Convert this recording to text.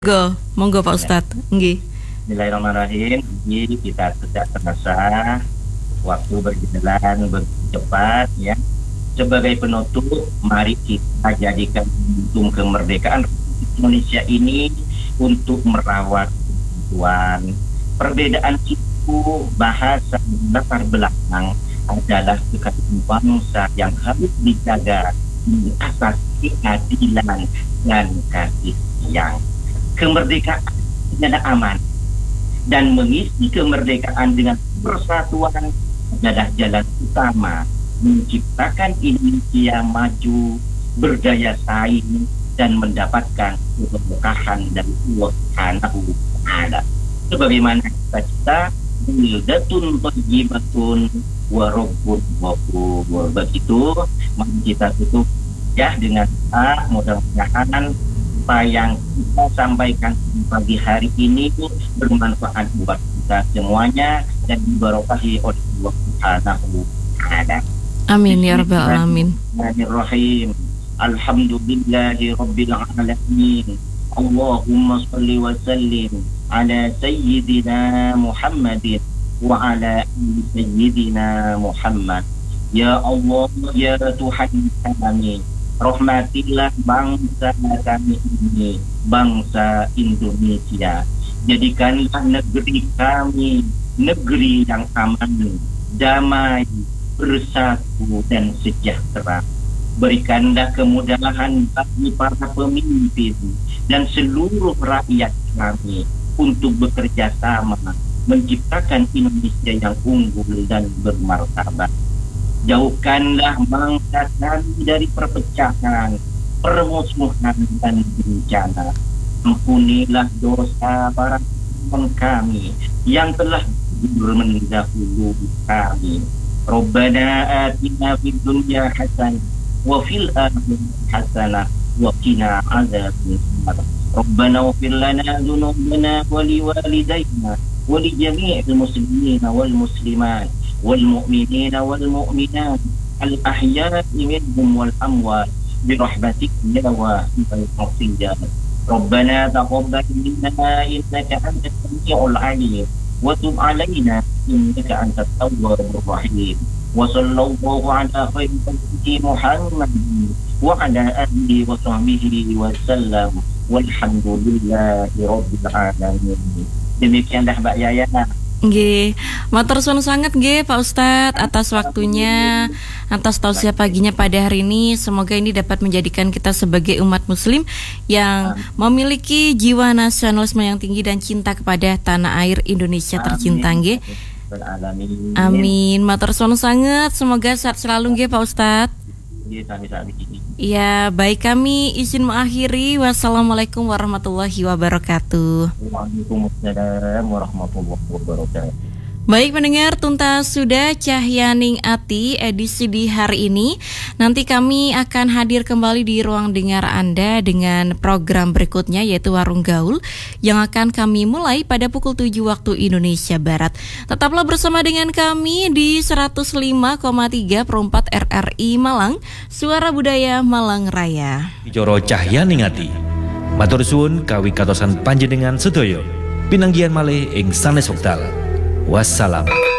Monggo Pak Ustadz. Nggih. Bismillahirrahmanirrahim. Jadi kita tidak terasa waktu berjalan begitu cepat ya. Sebagai penutup, mari kita jadikan momentum kemerdekaan Indonesia ini untuk merawat persatuan. Perbedaan suku, bahasa, latar belakang adalah kekayaan bangsa yang harus dijaga atas keadilan dan kasih sayang. Kemerdekaan adalah aman, dan mengisi kemerdekaan dengan persatuan adalah jalan utama menciptakan Indonesia maju, berdaya saing, dan mendapatkan keberkahan dari Allah Subhanahu wa Ta'ala. Sebagaimana kita bildatun thayyibatun wa rabbun ghafur. Begitu, mari kita tutup ya dengan mudah-mudahan apa yang kita sampaikan pagi hari ini bermanfaat buat kita semuanya dan diberkahi oleh Allah Subhanahu wa Ta'ala. Amin ya rabbal alamin. Bismillahirrahmanirrahim. Alhamdulillahi rabbil alamin. Allahumma shalli wa sallim ala sayyidina Muhammadin wa ala ali sayyidina Muhammad. Ya Allah, ya Tuhan kami, rahmatilah bangsa kami ini, bangsa Indonesia. Jadikanlah negeri kami negeri yang aman, damai, bersatu dan sejahtera. Berikanlah kemudahan bagi para pemimpin dan seluruh rakyat kami untuk bekerja sama menciptakan Indonesia yang unggul dan bermartabat. Jauhkanlah bangsa kami dari perpecahan, permusuhan, dan bencana. Ampunilah dosa para teman kami yang telah mendahului kami. Rabbana atina fid dunya hasanah wa fil akhirati hasanah wa qina adzabannar. Rabbana ighfir lana dzunubana wa liwalidayna wa li jami'il muslimina wal muslimat والمؤمنين والمؤمنات الأحياء منهم والأموات برحمتك يا واحد القصيات. ربنا تقبل منا إنك أنت السميع العليم وتب علينا إنك أنت التواب الرحيم. وصلى الله على خير خلقه محمد وعلى آله وصحبه وسلم والحمد لله رب العالمين. Demikianlah Mbak Yaya. Nggih, matur suwun sangat nggih Pak Ustadz atas waktunya, atas tausiah paginya pada hari ini. Semoga ini dapat menjadikan kita sebagai umat muslim yang memiliki jiwa nasionalisme yang tinggi dan cinta kepada tanah air Indonesia tercinta nggih. Amin. Matur suwun sangat, semoga sehat selalu nggih Pak Ustadz. Ya, baik, kami izin mengakhiri. Wassalamualaikum warahmatullahi wabarakatuh. Waalaikumsalam warahmatullahi wabarakatuh. Baik pendengar, tuntas sudah Cahyaning Ati edisi di hari ini. Nanti kami akan hadir kembali di ruang dengar Anda dengan program berikutnya, yaitu Warung Gaul, yang akan kami mulai pada pukul 7 waktu Indonesia Barat. Tetaplah bersama dengan kami di 105,3 per 4 RRI Malang, Suara Budaya Malang Raya. Joro Cahyaning Ati matur suwun kawi katosan panjenengan sedaya pinanggihan malih ing sanes wekdal. Wassalam.